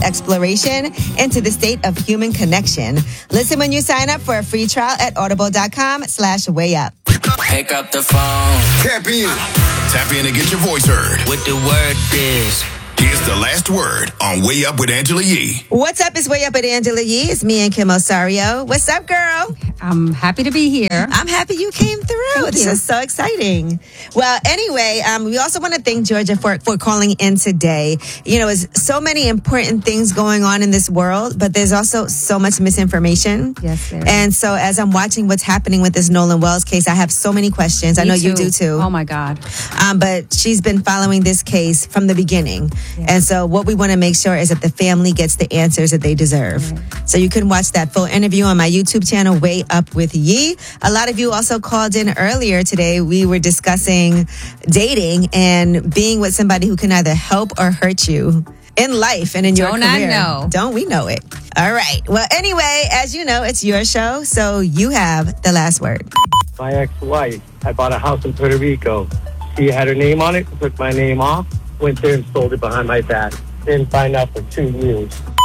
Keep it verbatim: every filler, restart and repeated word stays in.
exploration into the state of human connection. Listen when you sign up for a free trial at audible.com slash way up. Pick up the phone. Tap in. Tap in and get your voice heard. What the word is. Here's the last word on Way Up with Angela Yee. What's up? It's Way Up with Angela Yee. It's me and Kim Osario. What's up, girl? I'm happy to be here. I'm happy you came through. Thank this you. is so exciting. Well, anyway, um, we also want to thank Georgia for, for calling in today. You know, there's so many important things going on in this world, but there's also so much misinformation. Yes, there is. And so as I'm watching what's happening with this Nolan Wells case, I have so many questions. I Me know you too. do too. Oh, my God. Um, but she's been following this case from the beginning. Yeah. And so what we want to make sure is that the family gets the answers that they deserve. Right. So you can watch that full interview on my YouTube channel, Way Up with Yee. A lot of you also called in earlier today. We were discussing dating and being with somebody who can either help or hurt you in life and in your Don't I career. know? Don't we know it? All right. Well, anyway, as you know, it's your show, so you have the last word. My ex-wife, I bought a house in Puerto Rico. She had her name on it, took my name off, went there and sold it behind my back. Didn't find out for two years.